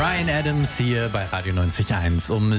Bryan Adams hier bei Radio 90.1 um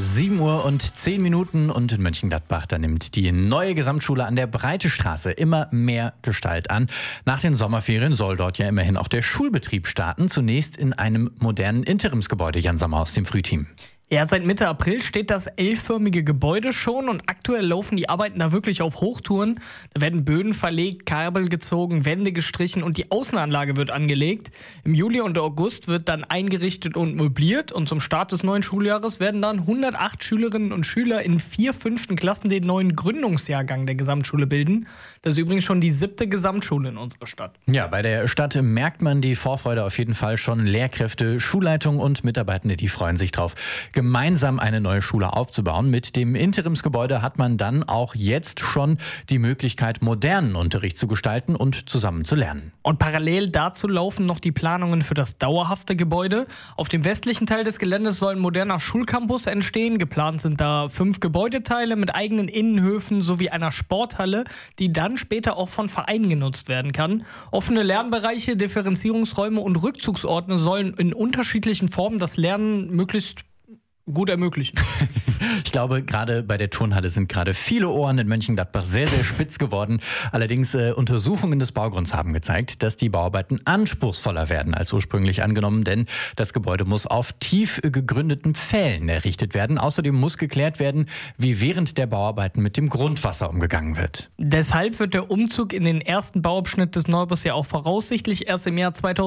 7:10 Uhr und in Mönchengladbach, da nimmt die neue Gesamtschule an der Breitestraße immer mehr Gestalt an. Nach den Sommerferien soll dort ja immerhin auch der Schulbetrieb starten, zunächst in einem modernen Interimsgebäude. Jan Sommer aus dem Frühteam. Ja, seit Mitte April steht das L-förmige Gebäude schon und aktuell laufen die Arbeiten da wirklich auf Hochtouren. Da werden Böden verlegt, Kabel gezogen, Wände gestrichen und die Außenanlage wird angelegt. Im Juli und August wird dann eingerichtet und möbliert und zum Start des neuen Schuljahres werden dann 108 Schülerinnen und Schüler in 4 5. Klassen den neuen Gründungsjahrgang der Gesamtschule bilden. Das ist übrigens schon die 7. Gesamtschule in unserer Stadt. Ja, bei der Stadt merkt man die Vorfreude auf jeden Fall schon. Lehrkräfte, Schulleitung und Mitarbeitende, die freuen sich drauf, gemeinsam eine neue Schule aufzubauen. Mit dem Interimsgebäude hat man dann auch jetzt schon die Möglichkeit, modernen Unterricht zu gestalten und zusammen zu lernen. Und parallel dazu laufen noch die Planungen für das dauerhafte Gebäude. Auf dem westlichen Teil des Geländes soll ein moderner Schulcampus entstehen. Geplant sind da 5 Gebäudeteile mit eigenen Innenhöfen sowie einer Sporthalle, die dann später auch von Vereinen genutzt werden kann. Offene Lernbereiche, Differenzierungsräume und Rückzugsorte sollen in unterschiedlichen Formen das Lernen möglichst gut ermöglichen. Ich glaube, gerade bei der Turnhalle sind gerade viele Ohren in Mönchengladbach sehr, sehr spitz geworden. Allerdings Untersuchungen des Baugrunds haben gezeigt, dass die Bauarbeiten anspruchsvoller werden als ursprünglich angenommen, denn das Gebäude muss auf tief gegründeten Pfählen errichtet werden. Außerdem muss geklärt werden, wie während der Bauarbeiten mit dem Grundwasser umgegangen wird. Deshalb wird der Umzug in den ersten Bauabschnitt des Neubaus ja auch voraussichtlich erst im Jahr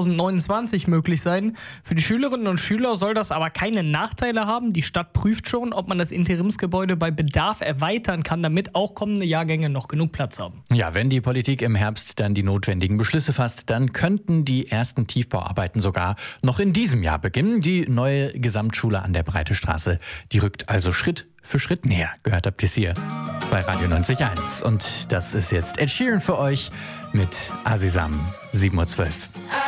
2029 möglich sein. Für die Schülerinnen und Schüler soll das aber keine Nachteile haben. Die Stadt prüft schon, ob man das Interimsgebäude bei Bedarf erweitern kann, damit auch kommende Jahrgänge noch genug Platz haben. Ja, wenn die Politik im Herbst dann die notwendigen Beschlüsse fasst, dann könnten die ersten Tiefbauarbeiten sogar noch in diesem Jahr beginnen. Die neue Gesamtschule an der Breitestraße, die rückt also Schritt für Schritt näher. Gehört habt ihr es hier bei Radio 90.1. Und das ist jetzt Ed Sheeran für euch mit Azizam 7:12 Uhr.